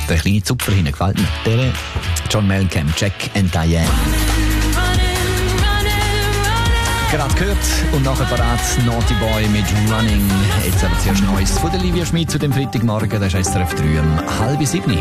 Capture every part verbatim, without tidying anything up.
Der kleine Zupfer hinten gefällt mir. Der John Mellencamp, Jack and Diane. Gerade gehört und nachher parat Naughty Boy mit Running. Jetzt aber zuerst Neues von der Livia Schmid zu dem Freitagmorgen. Das ist S R F drei um halb sieben.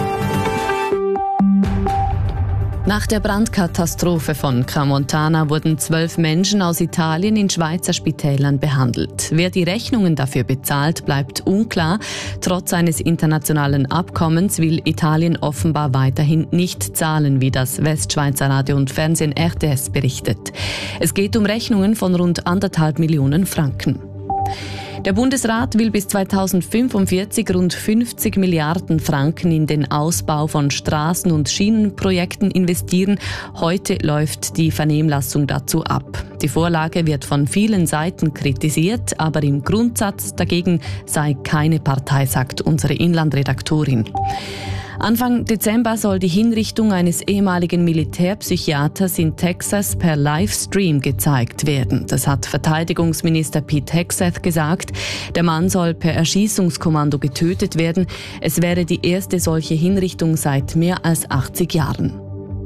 Nach der Brandkatastrophe von Crans-Montana wurden zwölf Menschen aus Italien in Schweizer Spitälern behandelt. Wer die Rechnungen dafür bezahlt, bleibt unklar. Trotz eines internationalen Abkommens will Italien offenbar weiterhin nicht zahlen, wie das Westschweizer Radio und Fernsehen R T S berichtet. Es geht um Rechnungen von rund anderthalb Millionen Franken. Der Bundesrat will bis zweitausendfünfundvierzig rund fünfzig Milliarden Franken in den Ausbau von Straßen- und Schienenprojekten investieren. Heute läuft die Vernehmlassung dazu ab. Die Vorlage wird von vielen Seiten kritisiert, aber im Grundsatz dagegen sei keine Partei, sagt unsere Inlandredaktorin. Anfang Dezember soll die Hinrichtung eines ehemaligen Militärpsychiaters in Texas per Livestream gezeigt werden. Das hat Verteidigungsminister Pete Hegseth gesagt. Der Mann soll per Erschießungskommando getötet werden. Es wäre die erste solche Hinrichtung seit mehr als achtzig Jahren.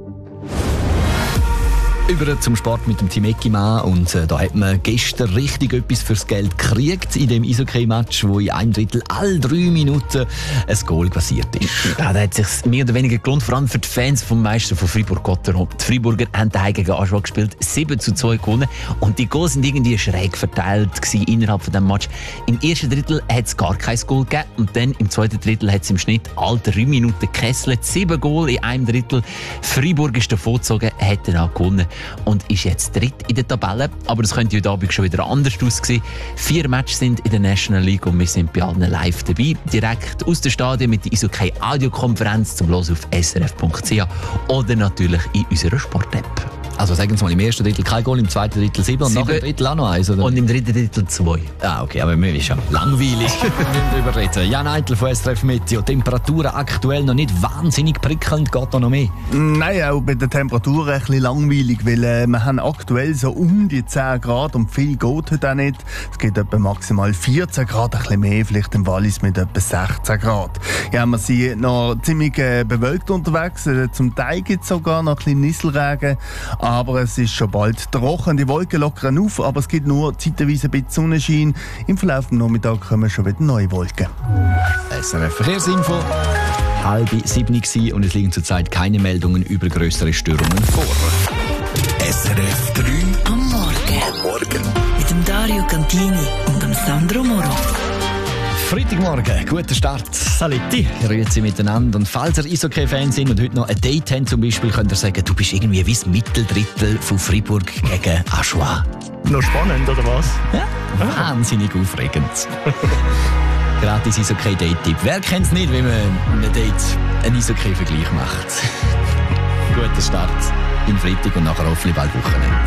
Über zum Sport mit dem Team Eckimann und äh, da hat man gestern richtig etwas fürs Geld gekriegt in dem Eishockey-Match, wo in einem Drittel alle drei Minuten ein Goal passiert ist. Ja, da hat es sich mehr oder weniger gelohnt, vor allem für die Fans vom Meister von Fribourg-Gotteron. Die Freiburger haben daheim gegen Aschwag gespielt, sieben zu zwei gewonnen und die Goals sind irgendwie schräg verteilt gewesen innerhalb von dem Match. Im ersten Drittel hat es gar kein Goal gegeben und dann im zweiten Drittel hat es im Schnitt alle drei Minuten gekesselt. Sieben Goal in einem Drittel. Freiburg ist davongezogen, hat dann auch gewonnen und ist jetzt dritt in der Tabelle. Aber das könnte heute Abend schon wieder anders aussehen. Vier Matches sind in der National League und wir sind bei allen live dabei. Direkt aus dem Stadion mit der Eishockey Audiokonferenz zum Hören auf s r f punkt c h oder natürlich in unserer Sport-App. Also sagen Sie mal, im ersten Drittel kein Goal, im zweiten Drittel sieben und nach dem Drittel auch noch eins, oder? Und im dritten Drittel zwei. Ah, okay, aber mir ist ja langweilig. Wir müssen drüber reden. Jan Eitel von S R F Meteo. Temperaturen aktuell noch nicht wahnsinnig prickelnd, geht da noch mehr? Nein, auch bei den Temperaturen ein bisschen langweilig, weil äh, wir haben aktuell so um die zehn Grad und viel geht heute auch nicht. Es geht etwa maximal vierzehn Grad, ein bisschen mehr, vielleicht im Wallis mit etwa sechzehn Grad. Ja, wir sind noch ziemlich äh, bewölkt unterwegs, äh, zum Teil gibt es sogar noch ein bisschen Nieselregen. Aber es ist schon bald trocken. Die Wolken lockern auf, aber es gibt nur zeitweise ein bisschen Sonnenschein. Im Verlauf des Nachmittags kommen schon wieder neue Wolken. S R F Verkehrsinfo. Halb sieben gewesen und es liegen zurzeit keine Meldungen über grössere Störungen vor. S R F drei am Morgen. Am Morgen. Mit dem Dario Cantini und dem Sandro Moro. Freitagmorgen, guter Start. Saletti. Grüezi miteinander. Und falls ihr Eishockey-Fan sind und heute noch ein Date haben zum Beispiel, könnt ihr sagen, du bist irgendwie wie das Mitteldrittel von Fribourg gegen Aschwa. Noch spannend, oder was? Ja, wahnsinnig aufregend. Gratis Eishockey-Date-Tipp. Wer kennt es nicht, wenn man in einem Date einen Eishockey-Vergleich macht? Guter Start im Freitag und nachher hoffentlich bald Wochenende.